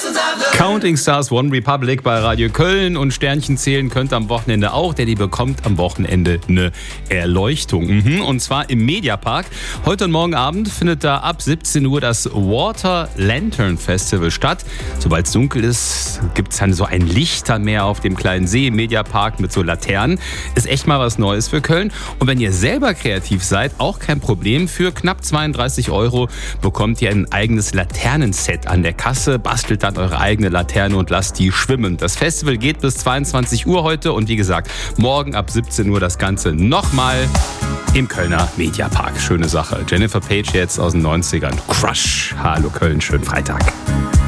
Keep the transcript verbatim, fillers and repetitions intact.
Counting Stars One Republic bei Radio Köln und Sternchen zählen könnt am Wochenende auch, denn die bekommt am Wochenende eine Erleuchtung. Mhm. Und zwar im Mediapark. Heute und morgen Abend findet da ab siebzehn Uhr das Water Lantern Festival statt. Sobald es dunkel ist, gibt es dann so ein Lichtermeer auf dem kleinen See im Mediapark mit so Laternen. Ist echt mal was Neues für Köln. Und wenn ihr selber kreativ seid, auch kein Problem. Für knapp zweiunddreißig Euro bekommt ihr ein eigenes Laternenset an der Kasse, bastelt dann eure eigene Laterne und lasst die schwimmen. Das Festival geht bis zweiundzwanzig Uhr heute und wie gesagt, morgen ab siebzehn Uhr das Ganze nochmal im Kölner Mediapark. Schöne Sache. Jennifer Page jetzt aus den neunzigern. Crush. Hallo Köln, schönen Freitag.